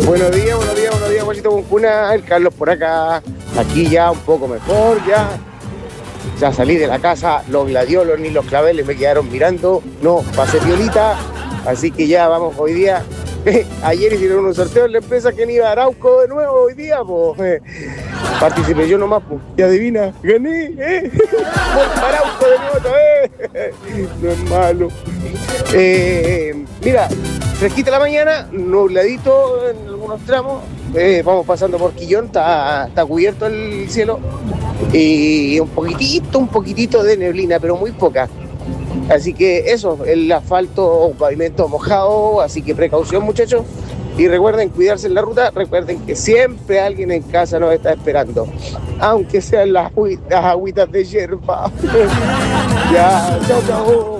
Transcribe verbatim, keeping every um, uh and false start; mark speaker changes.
Speaker 1: Buenos días, buenos días, buenos días, Juanito Buncuna, el Carlos por acá, aquí ya un poco mejor, ya, ya salí de la casa, los gladiolos ni los claveles me quedaron mirando, no, pasé violita, así que ya vamos hoy día, ayer hicieron un sorteo en la empresa que iba a Arauco de nuevo hoy día, pues, participé yo nomás, pues, y adivina, gané, eh, Arauco de nuevo otra vez, no es malo, eh, mira, fresquita la mañana, nubladito en algunos tramos, eh, vamos pasando por Quillón, está, está cubierto el cielo y un poquitito, un poquitito de neblina, pero muy poca. Así que eso, el asfalto, pavimento mojado, así que precaución muchachos. Y recuerden cuidarse en la ruta, recuerden que siempre alguien en casa nos está esperando, aunque sean las, las agüitas de hierba. Ya, chao, chao.